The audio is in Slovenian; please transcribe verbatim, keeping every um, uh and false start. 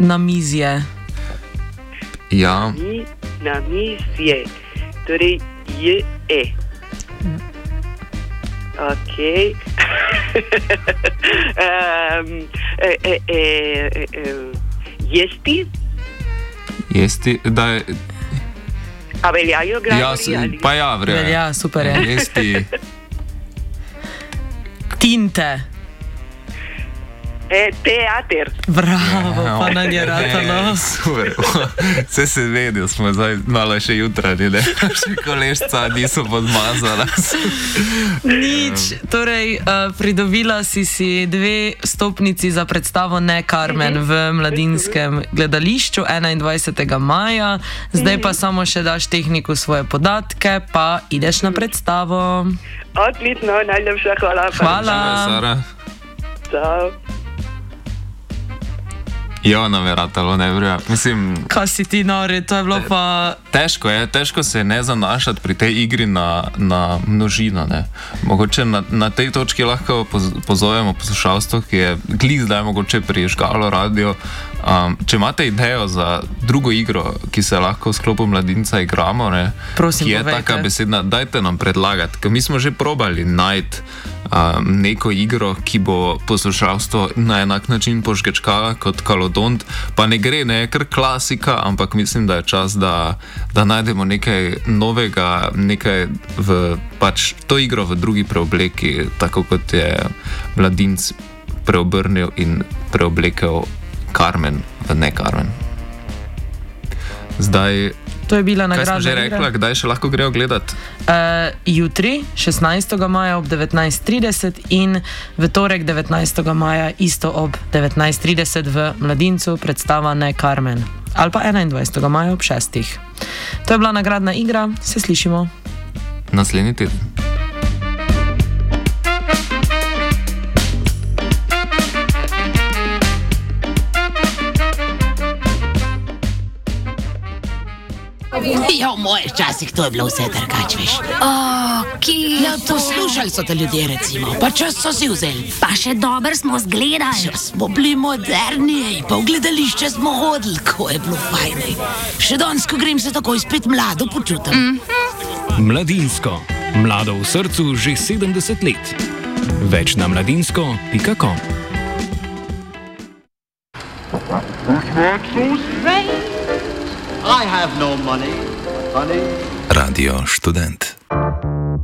Na mizje. Ja. Mi, na mizje. Torej, je, e. Ok. um, e, e, e, e, e, jesti? Jesti, da je... A veljajo glavni? Ja, pa ja, vre. Velja, super je. Jesti. Tinte. E, teater. Bravo, ja, pa nam je ratalo. Super. Vse se vedi, smo zdaj malo še jutranji, ne? Še kolešca niso podmazala. Nič. Torej, uh, pridobila si si dve stopnici za predstavo Ne Carmen v Mladinskem gledališču enaindvajsetega maja. Zdaj pa samo še daš tehniku svoje podatke, pa ideš na predstavo. Odlično, najlepša hvala. Hvala. Sara. Čau. Jo, nam je ratalo, ne vrja. Mislim... Kaj si ti nori, to je bilo pa... Težko je, težko se ne zanašati pri tej igri na, na množino, ne. Mogoče na, na tej točki lahko poz, pozovemo poslušalstvo, ki je glih zdaj mogoče prižgalo radio. Um, če imate idejo za drugo igro, ki se lahko v sklopu Mladinca igramo, ne, Prosim, ki je povejte. taka besedna, dajte nam predlagati, ker mi smo že probali najti um, neko igro, ki bo poslušalstvo na enak način požgečkala kot Kalodont, pa ne gre, ne, kar klasika, ampak mislim, da je čas, da, da najdemo nekaj novega, nekaj v pač to igro v drugi preobleki, tako kot je Mladinc preobrnil in preoblekel Carmen v Ne Carmen. Zdaj, To je bila kaj nagrada. smo že rekla, kdaj še lahko grejo gledat? Uh, jutri, šestnajstega maja ob devetnajst trideset in v torek devetnajstega maja isto ob devetnajst trideset v Mladincu predstava Ne Carmen. Ali pa enaindvajsetega maja ob šestih. To je bila nagradna igra, se slišimo. Naslednji teden. Ja, v mojih časih to je bilo vse drugače, veš. Ki Ja, poslušali so te ljudje, recimo, pa čas so si vzeli. pa še dobro smo zgledali. Ja, smo bili moderni, pa v gledališče smo hodili, ko je bilo fajn. Še danes, ko grem, se takoj spet mlado počutim. Mm. Mladinsko. Mlado v srcu že sedemdeset let. Več na mladinsko pika com. I have no money, honey. Radio Študent.